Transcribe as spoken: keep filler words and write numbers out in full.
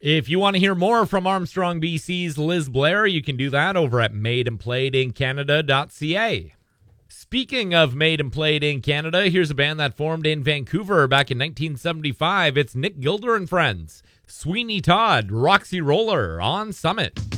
If you want to hear more from Armstrong B C's Liz Blair, you can do that over at made and played in canada dot c a. Speaking of Made and Played in Canada, here's a band that formed in Vancouver back in nineteen seventy-five. It's Nick Gilder and Friends. Sweeney Todd, Roxy Roller on Summit.